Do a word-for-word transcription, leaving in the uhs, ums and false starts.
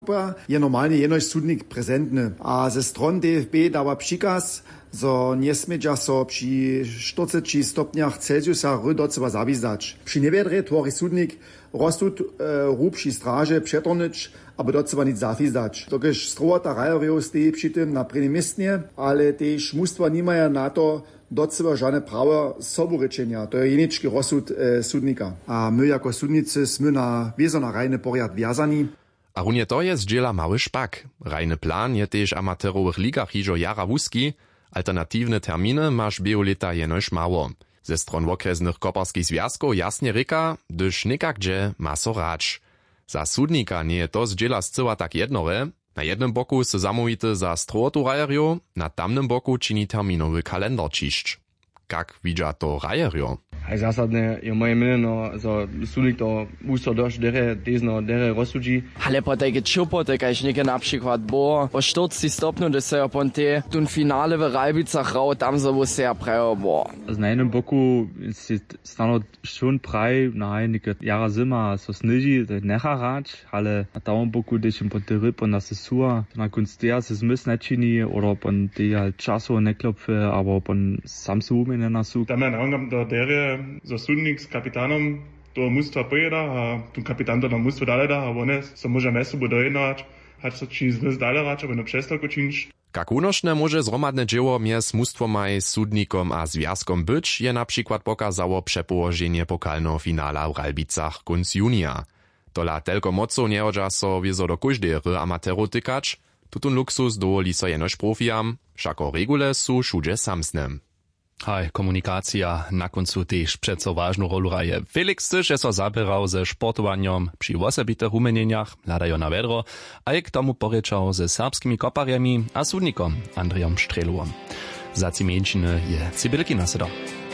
je normalnie jenoś sudnik prezentny. A ze stron D F B dała przykaz, zo niesmiedźa so przy czterdziestu stopniach Celsjusa rydoceba zawizdać. Przy niewiedre tworzy sudnik rozsud e, rób przy straży przetornyć, aby doceba nic zawizdać. Tokeż strowata rajerów stoi przy tym na prvním miestnie, ale też mustwa nie mają na to doceba żadne prawo soborečenia. To je jenički rozsud e, sudnika. A my jako sudnicy sme na wiezo na rajny poriad wiazani. A runie to je zdziela mały szpak. Rajny plan je też amaterowych ligach hižo jara wuski. Alternatywne terminy masz bioleta jenoś mało. Ze stron okresnych koparskich związków jasnie ryka, gdyż nikakdzie ma so racz. Za sudnika nie je to zdziela zcyła tak jednore. Na jednym boku se zamówity za strotu rajerjo, na tamnym boku čini terminowy kalendar čišć. Kak widza to rajerjo? Aj zásadne je moje mileno, za sudnik to muso dość dere, desno dere rozsudzi. Ale po takie čupo, tak nie na przykład bo o čtyřicet stopniu, da se ponte tun finale w Ralbicach rau, tam so wo se prajo bo. Na jednym boku jest stano schon praj, na einige jara zima so sniži, necha rać, ale na tam boku gdyś im ponte ryb und das ist sua, na kunstia se zmys nečini, oder ponte halt času neklopfe, aber pon samsu umene nasu. Da man angam do dere za sudnik z kapitanom do mustva pojeda, a tu kapitan to na mustvo dalej da, a one so może mesu budu jednać, hać so čini zmys dalej rać, aby na přestavku činiš. Kak unošne może zromadne dzieło mjez mustwomaj, sudnikom a związkom być, je na przykład pokazało przepołożenie pokalnego finala w Ralbicach kunc junia. Tola telko moco nie hodža so wiezo do każdej ry amateru tykać, tutun luksus dowoli so jenož profijam, všako regule su všudzie samsnem. Haj, komunikacja na koncu też przeco ważną rolę hraje. Felix też je so zabierał ze sportowaniem przy osobitych umenieniach, ladają na vedro, a jak tomu poryczał ze serbskimi koparjami a sudnikom Andrejom Strelowom. Za cimienčiny je Cibylki nasedo.